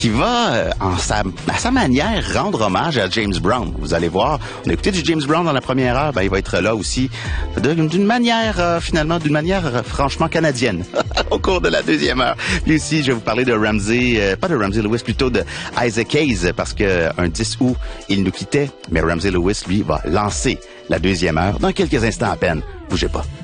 qui va, à sa manière, rendre hommage à James Brown. Vous allez voir, on a écouté du James Brown dans la première heure, ben il va être là aussi, d'une manière, franchement canadienne, au cours de la deuxième heure. Puis aussi, je vais vous parler de Ramsey, pas de Ramsey Lewis, plutôt de Isaac Hayes, parce que un 10 août, il nous quittait, mais Ramsey Lewis, lui, va lancer la deuxième heure dans quelques instants à peine. Bougez pas.